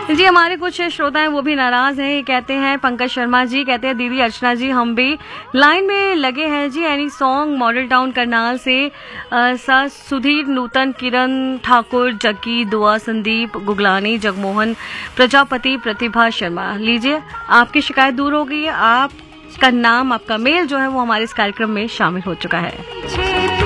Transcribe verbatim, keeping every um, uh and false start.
जी हमारे कुछ श्रोता हैं वो भी नाराज हैं, कहते हैं पंकज शर्मा जी कहते हैं दीदी अर्चना जी हम भी लाइन में लगे हैं जी। Any song model town Karnal से सा सुधीर नूतन किरण ठाकुर जग्गी दुआ संदीप गुगलानी जगमोहन प्रजापति प्रतिभा शर्मा। लीजिए आपकी शिकायत दूर हो गई है, आपका नाम आपका मेल जो है वो हमारे इस कार्यक्रम में शामिल हो चुका है।